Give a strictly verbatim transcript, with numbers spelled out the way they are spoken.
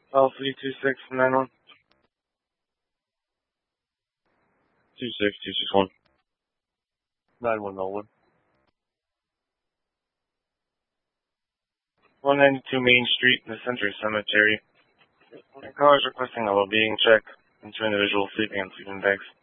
Call three two six nine one. Two six two six one. Nine one zero one. One ninety two Main Street in the Center Cemetery. The caller is requesting a well-being check. And two individuals sleeping on sleeping bags.